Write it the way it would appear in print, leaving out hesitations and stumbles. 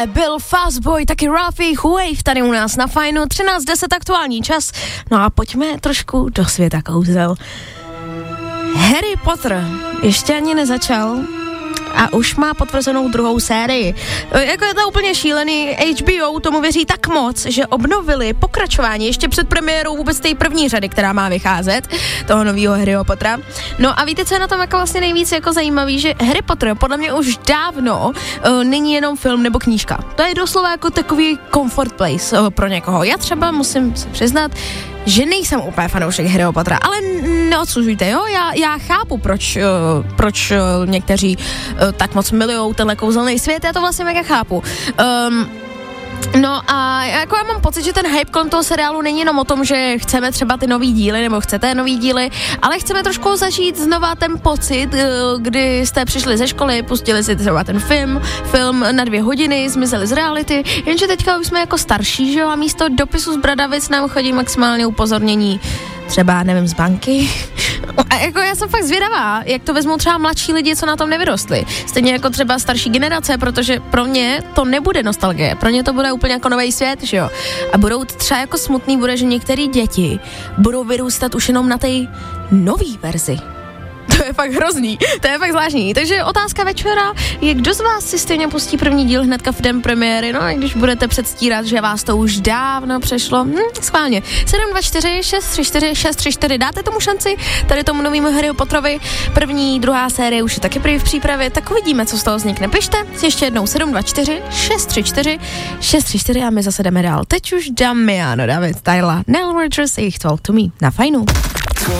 Byl Fastboy, taky Ralphie Wave tady u nás na Fajnu, 13:10 aktuální čas. No a pojďme trošku do světa kouzel. Harry Potter ještě ani nezačal a už má potvrzenou druhou sérii. Jako je to úplně šílený, HBO tomu věří tak moc, že obnovili pokračování ještě před premiérou vůbec té první řady, která má vycházet, toho nového Harryho Pottera. No a víte, co je na tom jako vlastně nejvíc jako zajímavý, že Harry Potter podle mě už dávno není jenom film nebo knížka. To je doslova jako takový comfort place pro někoho. Já třeba musím se přiznat, že nejsem úplně fanoušek Harryho Pottera, ale neodsuzujte, jo? Já chápu, proč někteří tak moc milujou tenhle kouzelný svět, já to vlastně mega chápu. No a jako já mám pocit, že ten hype kolem toho seriálu není jenom o tom, že chceme třeba ty nový díly, nebo chcete nový díly, ale chceme trošku zažít znova ten pocit, kdy jste přišli ze školy, pustili si třeba ten film na 2 hodiny, zmizeli z reality, jenže teďka už jsme jako starší, že jo, a místo dopisu z Bradavic nám chodí maximálně upozornění třeba, nevím, z banky. A jako já jsem fakt zvědavá, jak to vezmou třeba mladší lidi, co na tom nevyrostli. Stejně jako třeba starší generace, protože pro ně to nebude nostalgie, pro ně to bude úplně jako nový svět, že jo. A budou třeba jako smutný bude, že některé děti budou vyrůstat už jenom na té nový verzi. To je fakt hrozný, to je fakt zvláštní. Takže otázka večera je, kdo z vás si stejně pustí první díl hnedka v den premiéry, no a když budete předstírat, že vás to už dávno přešlo, schválně. 724 634 634, dáte tomu šanci, tady tomu novému Harry Potterovi, první, druhá série už je taky prý v přípravě, tak uvidíme, co z toho vznikne. Pište ještě jednou 724 634 634 a my zase jdeme dál. Teď už Damiano, David Tyler, Nell Rodgers, jich Talk to Me na Fajnu.